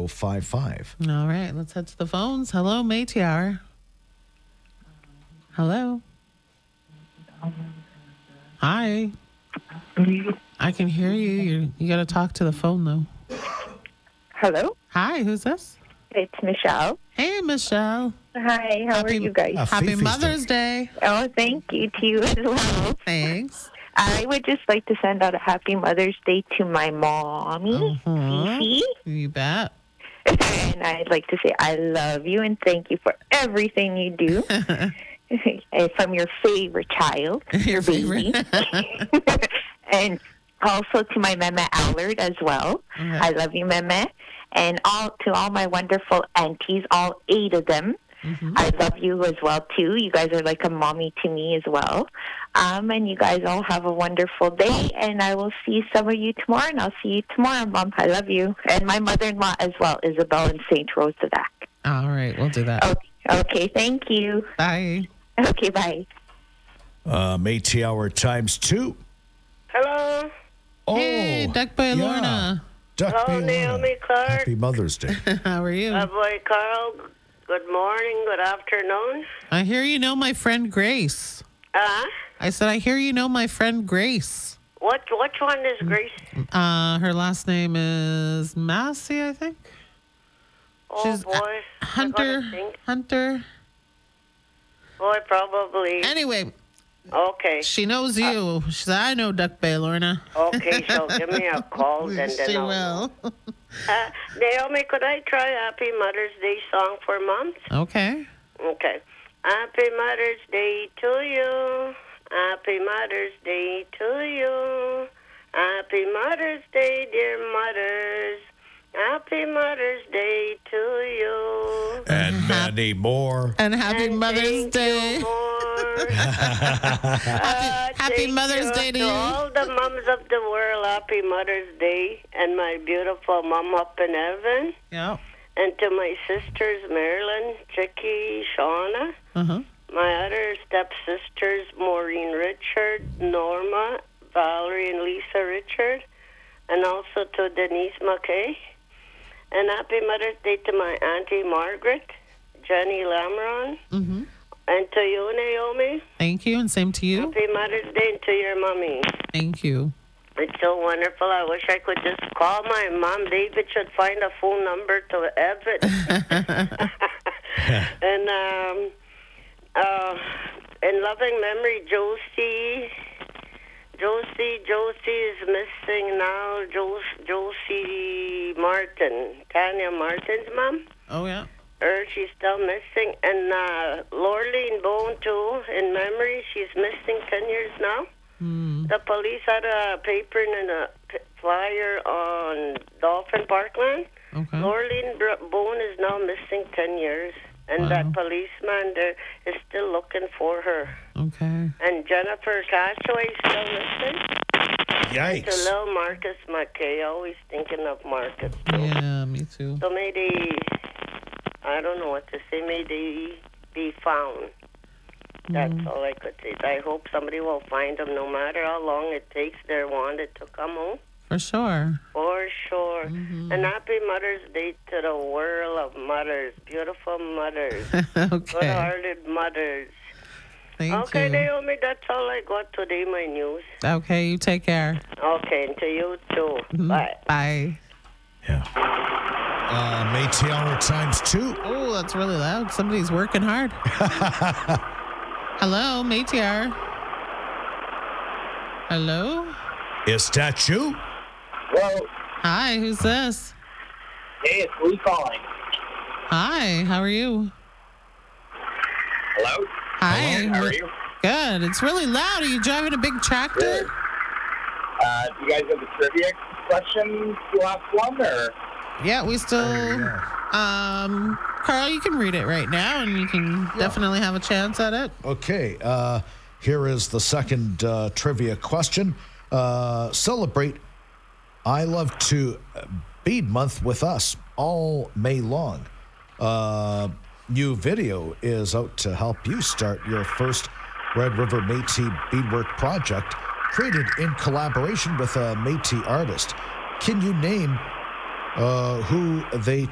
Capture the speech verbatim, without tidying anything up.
zero five five. All right, let's head to the phones. Hello, Métis. Hello. Hi. I can hear you. You you got to talk to the phone, though. Hello? Hi, who's this? It's Michelle. Hey, Michelle. Hi, how Happy- are you guys? Uh, Happy Fifi's Mother's Day. Oh, thank you to you as well. Thanks. I would just like to send out a happy Mother's Day to my mommy, Uh-huh. Fifi. You bet. And I'd like to say I love you and thank you for everything you do. And from your favorite child, Your baby. favorite. And also to my Mama Allard as well. Okay. I love you, Mama. And all to all my wonderful aunties, all eight of them. Mhm. I love you as well, too. You guys are like a mommy to me as well. Um, and you guys all have a wonderful day. And I will see some of you tomorrow. And I'll see you tomorrow, Mom. I love you. And my mother-in-law as well, Isabel in Saint Rose de Vac. All right, we'll do that. Okay, okay, thank you. Bye. Okay, bye. Uh, Métis Hour times two. Hello. Oh, Hey, Duck Bay yeah. Lorna. Duck Hello, Bay Lorna. Naomi Clark. Happy Mother's Day. How are you? Uh, boy, Carl. Good morning. Good afternoon. I hear you know my friend Grace. Uh, I said, I hear you know my friend Grace. what? Which one is Grace? Uh, her last name is Massey, I think. Oh She's boy, a- I Hunter. gotta think. Hunter. Boy, probably. Anyway, Okay. she knows you. She said, I know Duck Bay Lorna. Okay, so give me a call and then She I'll. will. Uh, Naomi, could I try Happy Mother's Day song for Moms? Okay. Okay. Happy Mother's Day to you. Happy Mother's Day to you. Happy Mother's Day, dear mothers. Happy Mother's Day to you. And many more. And happy And Mother's thank Day. You more. Happy, Uh, happy thank Mother's you Day to to you. all the moms of the world. Happy Mother's Day. And my beautiful mom up in heaven. Yeah. And to my sisters, Marilyn, Chicky, Shauna. Uh-huh. My other stepsisters, Maureen Richard, Norma, Valerie, and Lisa Richard. And also to Denise McKay. And happy Mother's Day to my Auntie Margaret, Jenny Lamron. Mm-hmm. And to you, Naomi. Thank you, and same to you. Happy Mother's Day and to your mommy. Thank you. It's so wonderful. I wish I could just call my mom. David should find a phone number to Evan. And um, uh, in loving memory, Josie. Josie, Josie is missing now. Jos, Josie Martin, Tanya Martin's mom. Oh, yeah. Her, she's still missing. And uh, Lorleen Bone, too, in memory, she's missing ten years now. Mm. The police had a paper and a p- flyer on Dolphin Parkland. Okay. Lorleen Br- Bone is now missing ten years. And Wow. that policeman there is still looking for her. Okay. And Jennifer Castaway is still missing. To Yikes. little Marcus McKay, always thinking of Marcus. Too. Yeah, me too. So may they, I don't know what to say, may they be found. That's Mm. all I could say. I hope somebody will find them no matter how long it takes. They're wanted to come home. For sure. For sure. Mm-hmm. And happy Mother's Day to the world of mothers. Beautiful mothers. Okay. Good-hearted mothers. Thank Okay, you. Naomi, that's all I got today, my news. Okay, you take care. Okay, and to you too. Mhm. Bye. Bye. Yeah. Uh, Métis Hour times two. Oh, that's really loud. Somebody's working hard. Hello, Métis. Hello? Is that you? Well, Hi, who's this? hey, it's Lee calling. Hi, how are you? Hello? Hi. Hello, how are you? Good. It's really loud. Are you driving a big tractor? Good. Uh, do you guys have the trivia question, the last one, or? Yeah, we still. Um, Carl, you can read it right now, and you can definitely have a chance at it. Okay. Uh, here is the second uh, trivia question. Uh, celebrate I Love to Bead Month with us all May long. Uh, new video is out to help you start your first Red River Métis beadwork project, created in collaboration with a Métis artist. Can you name uh, who they